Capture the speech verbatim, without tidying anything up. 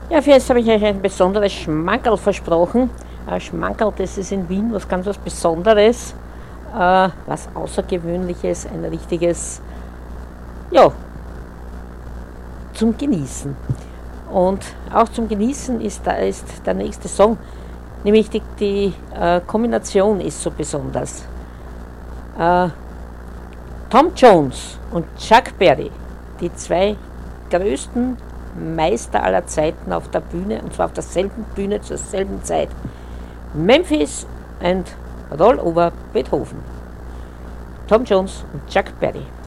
Ja, für jetzt habe ich euch ein besonderes Schmankerl versprochen. Ein Schmankerl, das ist in Wien was ganz was Besonderes, äh, was Außergewöhnliches, ein richtiges, ja, zum Genießen. Und auch zum Genießen ist, da ist der nächste Song, nämlich die, die äh, Kombination ist so besonders. Äh, Tom Jones und Chuck Berry, die zwei größten Meister aller Zeiten auf der Bühne, und zwar auf derselben Bühne zur selben Zeit. Memphis and Roll Over Beethoven. Tom Jones und Chuck Berry.